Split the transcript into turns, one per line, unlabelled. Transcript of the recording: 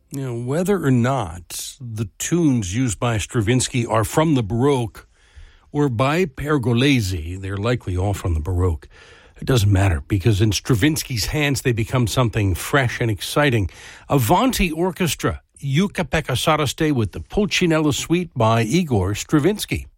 Whether or not the tunes used by Stravinsky are from the Baroque or by Pergolesi, they're likely all from the Baroque. It doesn't matter, because in Stravinsky's hands they become something fresh and exciting. Avanti Orchestra, Iuka Pekka Saraste with the Pulcinella Suite by Igor Stravinsky.